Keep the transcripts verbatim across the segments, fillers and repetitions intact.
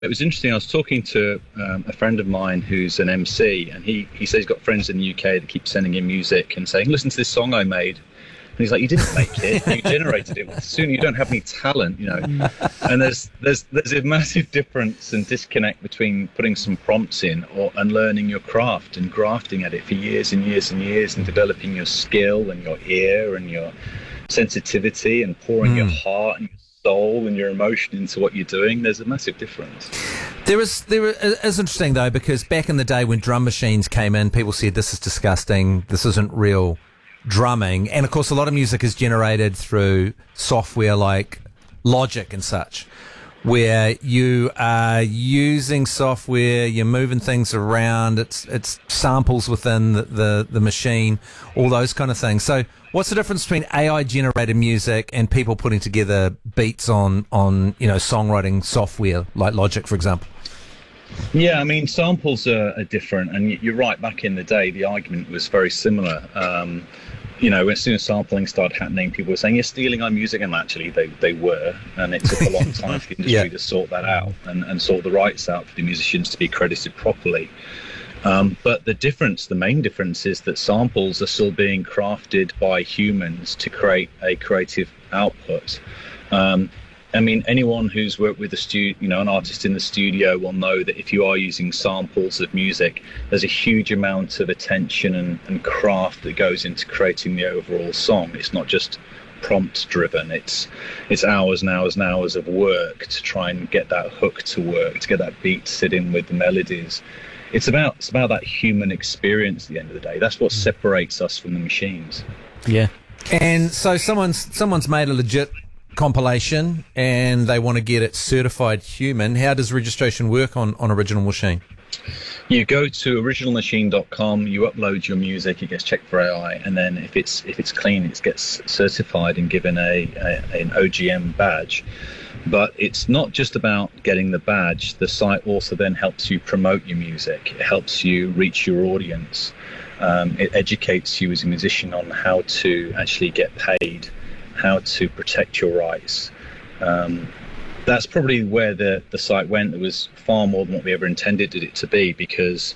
It was interesting. I was talking to um, a friend of mine who's an M C, and he, he says he's got friends in the U K that keep sending him music and saying, listen to this song I made. And he's like, you didn't make it, you generated it. Soon you don't have any talent, you know. And there's there's there's a massive difference and disconnect between putting some prompts in or and learning your craft and grafting at it for years and years and years and developing your skill and your ear and your sensitivity and pouring mm. your heart and your soul and your emotion into what you're doing. There's a massive difference. There is there is interesting though, because back in the day when drum machines came in, people said this is disgusting, this isn't real drumming, and of course a lot of music is generated through software like Logic and such, where you are using software, you're moving things around, it's it's samples within the, the, the machine, all those kind of things. So what's the difference between A I generated music and people putting together beats on, on you know, songwriting software like Logic, for example? Yeah, I mean, samples are, are different, and you're right, back in the day the argument was very similar. Um, you know, as soon as sampling started happening, people were saying, you're stealing our music, and actually they, they were, and it took a long time for the industry yeah. to sort that out and, and sort the rights out for the musicians to be credited properly. Um, but the difference, the main difference is that samples are still being crafted by humans to create a creative output. Um, I mean, anyone who's worked with a stu- you know, an artist in the studio will know that if you are using samples of music, there's a huge amount of attention and, and craft that goes into creating the overall song. It's not just prompt driven. It's it's hours and hours and hours of work to try and get that hook to work, to get that beat to sit in with the melodies. It's about it's about that human experience at the end of the day. That's what separates us from the machines. Yeah. And so someone's someone's made a legit compilation and they want to get it certified human. How does registration work on, on Original Machine? You go to original machine dot com, you upload your music, it gets checked for A I, and then if it's if it's clean, it gets certified and given a, a an O G M badge. But it's not just about getting the badge. The site also then helps you promote your music. It helps you reach your audience. Um, it educates you as a musician on how to actually get paid, how to protect your rights. Um, that's probably where the, the site went. It was far more than what we ever intended it to be, because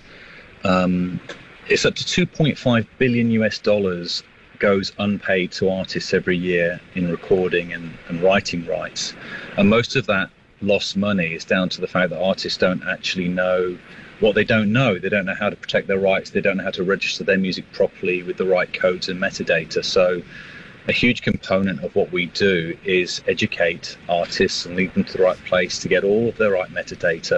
um, it's up to two point five billion U S dollars goes unpaid to artists every year in recording and, and writing rights. And most of that lost money is down to the fact that artists don't actually know what they don't know. They don't know how to protect their rights. They don't know how to register their music properly with the right codes and metadata. So a huge component of what we do is educate artists and lead them to the right place to get all of their right metadata,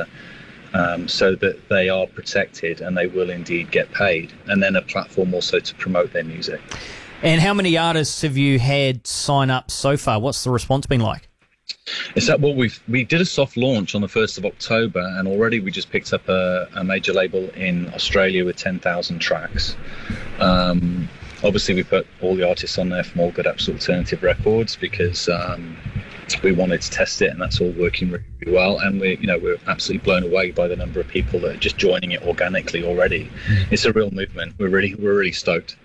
um, so that they are protected and they will indeed get paid. And then a platform also to promote their music. And how many artists have you had sign up so far? What's the response been like? Is that well, we've we did a soft launch on the first of October, and already we just picked up a, a major label in Australia with ten thousand tracks. Um, obviously, we put all the artists on there from All Good Apps Alternative Records because um, we wanted to test it, and that's all working really, really well. And we, you know, we're absolutely blown away by the number of people that are just joining it organically already. It's a real movement. We're really we're really stoked.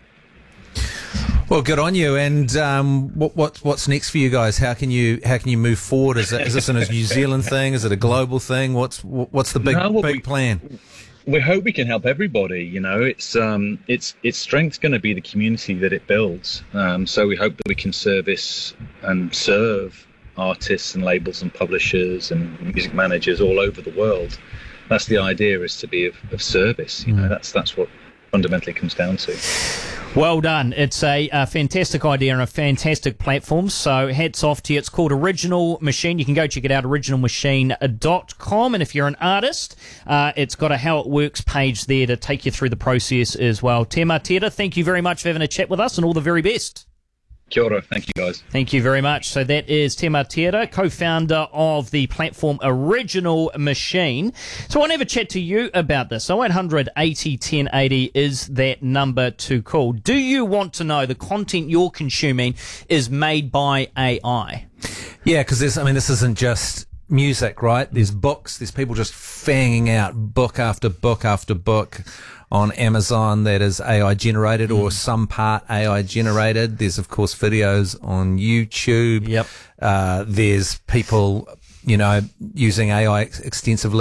Well, good on you. And um, what, what what's next for you guys? How can you how can you move forward? Is, it, is this a New Zealand thing? Is it a global thing? What's what's the big no, big we, plan? We hope we can help everybody. You know, it's um, it's its strength's going to be the community that it builds. Um, so we hope that we can service and serve artists and labels and publishers and music managers all over the world. That's the idea, is to be of, of service. You know, that's that's what fundamentally comes down to. Well done. It's a, a fantastic idea and a fantastic platform, so hats off to you. It's called Original Machine. You can go check it out, original machine dot com, and if you're an artist, uh, it's got a How It Works page there to take you through the process as well. Tema Tera, thank you very much for having a chat with us, and all the very best. Kia ora. Thank you, guys. Thank you very much. So that is Tema Tera, co-founder of the platform Original Machine. So I want to have a chat to you about this. oh eight hundred eighty ten eighty is that number to call. Do you want to know the content you're consuming is made by A I? Yeah, because this, I mean, this isn't just music, right? There's books. There's people just fanging out book after book after book on Amazon that is A I generated mm. or some part A I generated. There's, of course, videos on YouTube. Yep. Uh, there's people you know, using A I ex- extensively.